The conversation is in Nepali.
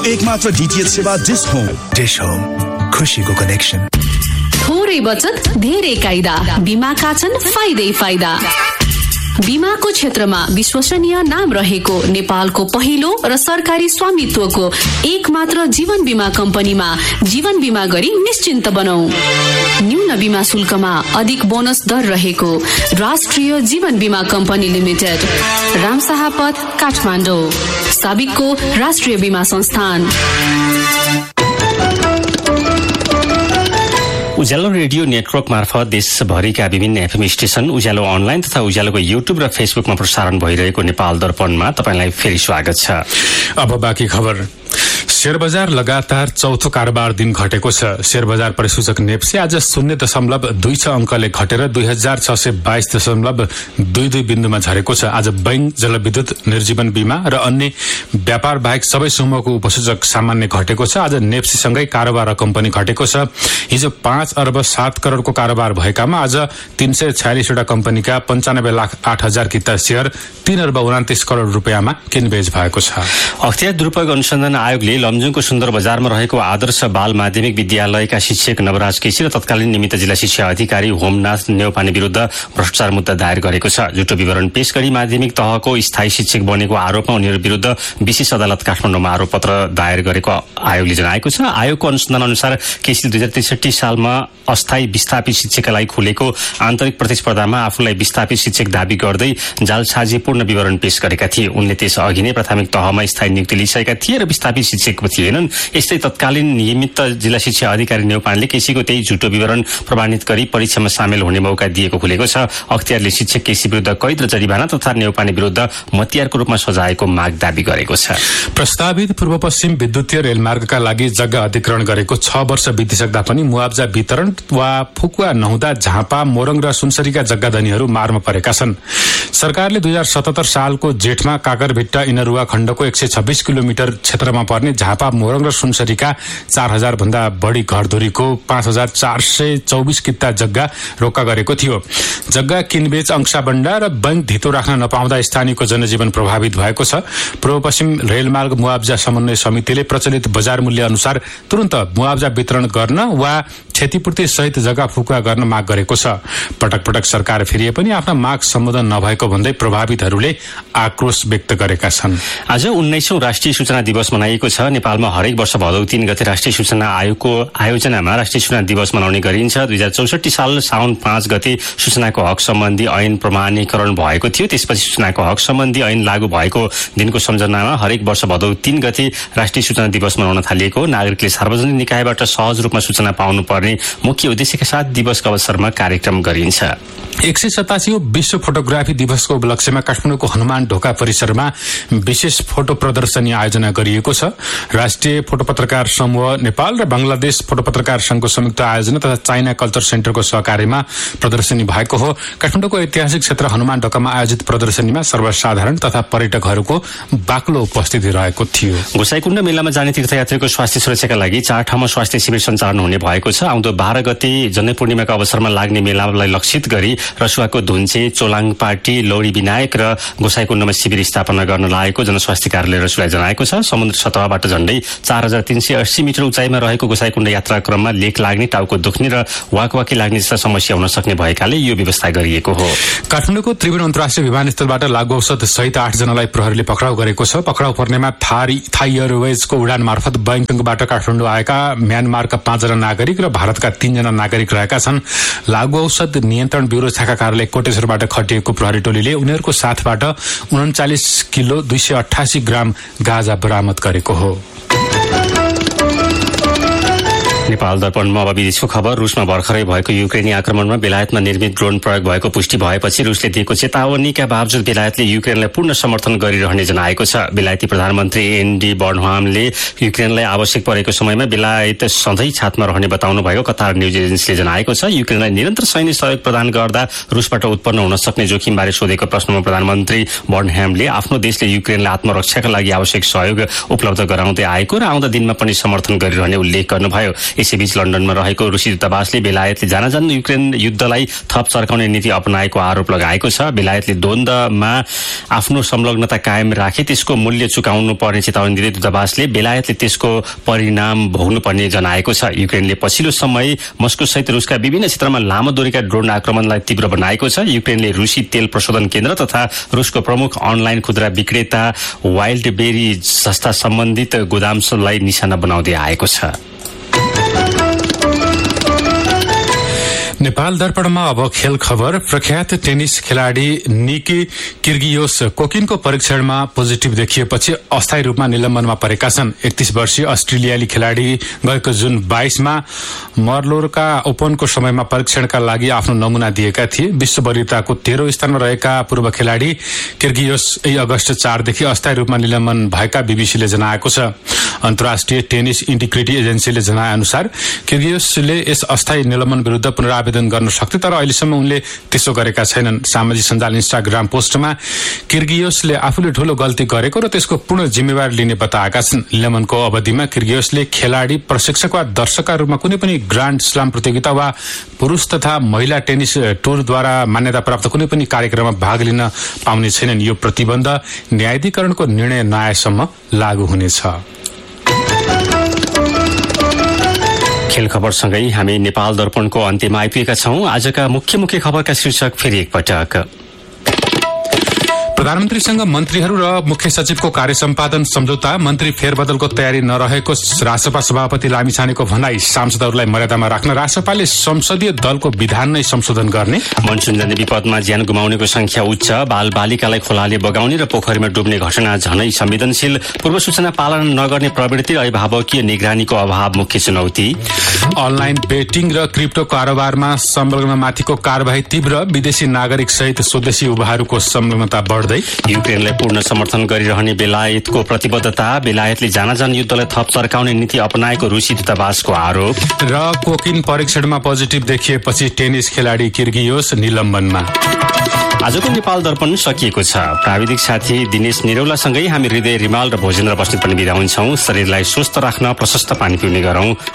एकमात्र डीटीएच सेवा डिश होम। डिश होम, खुशीको कनेक्सन। थोरै बचत धेरै कायदा, बीमाका छन् फाइदै फाइदा। बीमाको क्षेत्रमा विश्वसनीय नाम रहेको नेपालको पहिलो र सरकारी स्वामित्वको एकमात्र जीवन बीमा कम्पनीमा जीवन बीमा गरी निश्चिन्त बनाऊ। न्यून बीमा शुल्कमा अधिक बोनस दर रहेको राष्ट्रिय जीवन बीमा कम्पनी लिमिटेड, रामशाहपथ, काठमाडौँ। साबिकको राष्ट्रिय बीमा संस्थान। उज्यालो रेडियो नेटवर्क मार्फत देशभरिका विभिन्न एफएम स्टेशन, उज्यालो अनलाइन तथा उज्यालोको युट्युब र फेसबुकमा प्रसारण भइरहेको नेपाल दर्पणमा तपाईलाई फेरि स्वागत छ। अब बाँकी खबर। शेयर बजार लगातार चौथो कारोबार दिन घटेको छ। शेयर बजार परिसूचक नेप्से आज 0.26 अंकले घटेर 2622.22 बिन्दुमा झरेको छ। आज बैंक, जलविद्युत, निर्जीवन बीमा र अन्य व्यापार बाहेक सबै समूहको उपसूचक सामान्य घटेको छ। आज नेप्सेसँगै कारोबार रकम पनि घटेको छ। हिजो 5 अर्ब 7 करोडको कारोबार भएकामा आज 346 वटा कम्पनीका 95,08,000 किता शेयर 3 अर्ब 29 करोड रुपियाँमा किनबेच भएको छ। अख्तियार दुरूपयोग अनुसन्धान आयोगले लमजुङको सुन्दर बजारमा रहेको आदर्श बाल माध्यमिक विद्यालयका शिक्षक नवराज केसी र तत्कालीन निमित्त जिल्ला शिक्षा अधिकारी होमनाथ नेउपाने विरुद्ध भ्रष्टाचार मुद्दा दायर गरेको छ। झुटो विवरण पेश गरी माध्यमिक तहको स्थायी शिक्षक बनेको आरोपमा उनीहरू विरुद्ध विशेष अदालत काठमाडौँमा आरोपपत्र दायर गरेको आयोगले जनाएको छ। आयोगको अनुसन्धान अनुसार केसीले 2063 सालमा अस्थायी विस्थापित शिक्षकका लागि खुलेको आन्तरिक प्रतिस्पर्धामा आफूलाई विस्थापित शिक्षक दावी गर्दै जालसाजीपूर्ण विवरण पेश गरेका थिए। उनले त्यस अघि नै प्राथमिक तहमा स्थायी नियुक्ति लिइसकेका थिए र विस्थापित शिक्षक थिएनन्। यस्तै तत्कालीन नियमित जिल्ला शिक्षा अधिकारी नेउपानेले केसीको त्यही झुटो विवरण प्रमाणित गरी परीक्षामा सामेल हुने मौका दिएको खुलेको छ। अख्तियारले शिक्षक केसी विरुद्ध कैद र जरिवाना तथा नेउपाने विरुद्ध मतियारको रूपमा सजायको माग दावी गरेको छ। प्रस्तावित पूर्व पश्चिम विद्युतीय रेलमार्गका लागि जग्गा अधिग्रहण गरेको 6 वर्ष बितिसक्दा पनि मुआब्जा वितरण वा फुकुवा नहुँदा झापा, मोरङ र सुनसरीका जग्गाधनीहरू मारमा परेका छन्। सरकारले 2077 सालको जेठमा काकरभिट्टा इनरुवा खण्डको 126 किलोमिटर क्षेत्रमा पर्ने झापा, मोरङ र सुनसरीका 4000 भन्दा बढी घरधुरीको 5424 किता जग्गा रोक्का गरेको थियो। जग्गा किनबेच, अंशाबण्डा र बैंक धितो राख्न नपाउँदा स्थानीयको जनजीवन प्रभावित भएको छ। पूर्व पश्चिम रेलमार्ग मुआब्जा समन्वय समितिले प्रचलित बजार मूल्य अनुसार तुरन्त मुआब्जा वितरण गर्न वा क्षतिपूर्ति सहित जग्गा फुकुवा गर्न माग गरेको छ। पटक पटक सरकार फेरिए पनि आफ्ना माग सम्बोधन नभएको भन्दै प्रभावितहरूले आक्रोश व्यक्त गरेका छन्। आज 19औं राष्ट्रिय सूचना दिवस मनाइएको छ। नेपालमा हरेक वर्ष भदौ 3 गते राष्ट्रिय सूचना आयोगको आयोजनामा राष्ट्रिय सूचना दिवस मनाउने गरिन्छ। 2064 साल साउन 5 गते सूचनाको हक सम्बन्धी ऐन प्रमाणीकरण भएको थियो। त्यसपछि सूचनाको हक सम्बन्धी ऐन लागू भएको दिनको सम्झनामा हरेक वर्ष भदौ 3 गते राष्ट्रिय सूचना दिवस मनाउन थालिएको। नागरिकले सार्वजनिक निकायबाट सहज रूपमा सूचना पाउनुपर्ने मुख्य उद्देश्यका साथ दिवसको अवसरमा कार्यक्रम गरिन्छ। 187औं विश्व फोटोग्राफी दिवसको उपलक्ष्यमा काठमाडौँको हनुमान ढोका परिसरमा विशेष फोटो प्रदर्शनी आयोजना गरिएको छ। राष्ट्रिय फोटो पत्रकार समूह नेपाल र बंगलादेश फोटो पत्रकार संघको संयुक्त आयोजना तथा चाइना कल्चर सेन्टरको सहकार्यमा प्रदर्शनी भएको हो। काठमाडौँको ऐतिहासिक क्षेत्र हनुमान ढोकामा आयोजित प्रदर्शनीमा सर्वसाधारण तथा पर्यटकहरूको बाक्लो उपस्थिति रहेको थियो। गोसाइकुण्ड मेलामा जाने तीर्थयात्रीको स्वास्थ्य सुरक्षाका लागि 4 ठाउँमा स्वास्थ्य शिविर सञ्चालन हुने भएको छ। आउँदो 12 गते जन्य पूर्णिमाको अवसरमा लाग्ने मेलालाई लक्षित गरी रसुवाको धुन्चे, चोलाङपाटी, लौडी विनायक र गोसाइकुण्डमा शिविर स्थापना गर्न लागेको जनस्वास्थ्य कार्यालय रसुवाले जनाएको छ। समुद्र सतहबाट झण्डै 4380 मिटर उचाइमा रहेको गोसाइकुण्ड यात्रा क्रममा लेक लाग्ने, टाउको दुख्ने र वाकवाकी लाग्ने जस्ता समस्या हुन सक्ने भएकाले यो व्यवस्था गरिएको हो। काठमाडौँको त्रिभुवन अन्तर्राष्ट्रिय विमानस्थलबाट लागू औषध सहित 8 जनालाई प्रहरीले पक्राउ गरेको छ। पक्राउ पर्नेमा थाई एयरवेजको उडान मार्फत बैंकबाट काठमाडौँ आएका म्यानमारका 5 जना नागरिक र भारतका 3 जना नागरिक रहेका छन्। लागू औषध नियन्त्रण ब्युरो शाखा कार्यालय कोटेश्वरबाट खटिएको प्रहरी टोलीले उनीहरूको साथबाट 39 किलो 288 ग्राम गाँजा बरामद गरेको हो। नेपाल दर्पणमा अब विदेशको खबर। रुसमा भर्खरै भएको युक्रेनी आक्रमणमा बेलायतमा निर्मित ड्रोन प्रयोग भएको पुष्टि भएपछि रुसले दिएको चेतावनीका बावजुद बेलायतले युक्रेनलाई पूर्ण समर्थन गरिरहने जनाएको छ। बेलायती प्रधानमन्त्री एन्डी बर्नहामले युक्रेनलाई आवश्यक परेको समयमा बेलायत सधैँ छातमा रहने बताउनु भएको कतार न्युज एजेन्सीले जनाएको छ। युक्रेनलाई निरन्तर सैन्य सहयोग प्रदान गर्दा रुसबाट उत्पन्न हुन सक्ने जोखिमबारे सोधेको प्रश्नमा प्रधानमन्त्री बर्नहामले आफ्नो देशले युक्रेनलाई आत्मरक्षाका लागि आवश्यक सहयोग उपलब्ध गराउँदै आएको र आउँदा दिनमा पनि समर्थन गरिरहने उल्लेख गर्नुभयो। यसैबीच लन्डनमा रहेको रुसी दूतावासले बेलायतले जानाजान युक्रेन युद्धलाई थप चर्काउने नीति अपनाएको आरोप लगाएको छ। बेलायतले द्वन्द्वमा आफ्नो संलग्नता कायम राखे त्यसको मूल्य चुकाउनु पर्ने चेतावनी दिँदै दूतावासले बेलायतले त्यसको परिणाम भोग्नुपर्ने जनाएको छ। युक्रेनले पछिल्लो समय मस्को सहित रुसका विभिन्न क्षेत्रमा लामो दूरीका ड्रोन आक्रमणलाई तीव्र बनाएको छ। युक्रेनले रुसी तेल प्रशोधन केन्द्र तथा रुसको प्रमुख अनलाइन खुद्रा विक्रेता वाइल्ड बेरी जस्ता सम्बन्धित गोदामलाई निशाना बनाउँदै आएको छ। नेपाल दर्पणमा अब खेल खबर। प्रख्यात टेनिस खेलाडी निकी किर्गियोस कोकिनको परीक्षणमा पोजिटिभ देखिएपछि अस्थायी रूपमा निलम्बनमा परेका छन्। 31 वर्षीय अस्ट्रेलियाली खेलाडी गएको जुन 22 मा मर्लोरका ओपनको समयमा परीक्षणका लागि आफ्नो नमूना दिएका थिए। विश्व वरियताको 13औं स्थानमा रहेका पूर्व खेलाडी किर्गियोस यही अगस्त 4 देखि अस्थायी रूपमा निलम्बन भएका बीबीसीले जनाएको छ। अन्तर्राष्ट्रिय टेनिस इन्टिग्रिटी एजेन्सीले जनाए अनुसार किर्गियोसले यस अस्थायी निलम्बन विरुद्ध पुनरावेदन गर्न सक्थे, तर अहिलेसम्म उनले त्यसो गरेका छैनन्। सामाजिक सञ्जाल इन्स्टाग्राम पोस्टमा किर्गियोसले आफूले ठूलो गल्ती गरेको र त्यसको पूर्ण जिम्मेवारी लिने बताएका छन्। निलम्बनको अवधिमा किर्गियोसले खेलाडी, प्रशिक्षक वा दर्शकका रूपमा कुनै पनि ग्रान्ड स्लाम प्रतियोगिता वा पुरुष तथा महिला टेनिस टुरद्वारा मान्यता प्राप्त कुनै पनि कार्यक्रममा भाग लिन पाउने छैनन्। यो प्रतिबन्ध न्यायाधिकरणको निर्णय नआएसम्म लागू हुनेछ। खेल खबरसँगै हामी नेपाल दर्पणको अन्त्यमा आइपुगेका छौं। आजका मुख्य खबरका शीर्षक फेरि एकपटक। प्रधानमन्त्रीसँग मन्त्रीहरू र मुख्य सचिवको कार्य सम्पादन सम्झौता, मन्त्री फेरबदलको तयारी नरहेको रासपा सभापति लामिछानेको भनाई, सांसदहरूलाई मर्यादामा राख्न रासपाले संसदीय दलको विधान नै संशोधन गर्ने, मनसुनजन्य विपदमा ज्यान गुमाउनेको संख्या उच्च, बाल बालिकालाई खोलाले बगाउने र पोखरीमा डुब्ने घटना झनै संवेदनशील, पूर्व सूचना पालन नगर्ने प्रवृत्ति र अभिभावकीय निगरानीको अभाव मुख्य चुनौती, अनलाइन बेटिङ र क्रिप्टो कारोबारमा संलग्नमाथिको कार्यवाही तीव्र, विदेशी नागरिक सहित स्वदेशी युवाहरूको संलग्नता बढ्दै, युक्रेनलाई पूर्ण समर्थन गरिरहने बेलायतको प्रतिबद्धता, बेलायतले जानाजान युद्धलाई थप चर्काउने नीति अपनाएको रुसी दूतावासको आरोप र कोकिन परीक्षणमा पोजिटिभ देखिएपछि टेनिस खेलाडी किर्गियोस निलम्बनमा। आजको नेपाल दर्पण सकिएको छ। प्राविधिक साथी दिनेश निरौलासँगै हामी हृदय रिमाल र भोजेन्द्र बस्नेत पनि बिदा हुन्छौं। शरीरलाई स्वस्थ राख्न प्रशस्त पानी पिउने गरौं।